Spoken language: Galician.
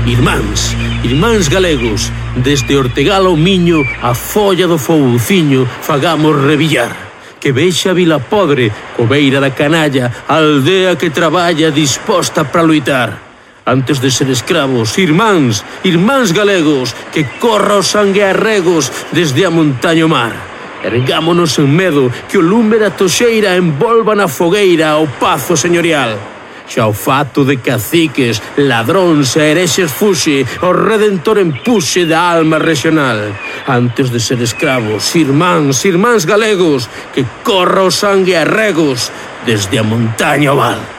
Irmáns galegos, desde Ortegal ao Miño, a folla do Fouciño, fagamos revillar. Que vexa Vila Podre, cobeira da canalla, a aldea que traballa disposta para luitar. Antes de ser escravos, irmáns galegos, que corra o sangue a regos desde a montaña ao mar. Ergámonos en medo, que o lume da toxeira envolva na fogueira o pazo señorial. Xa o fato de caciques, ladróns e herexes fuxe, o redentor empuxe da alma regional. Antes de ser escravos, irmáns galegos, que corra o sangue a regos desde a montaña ao val.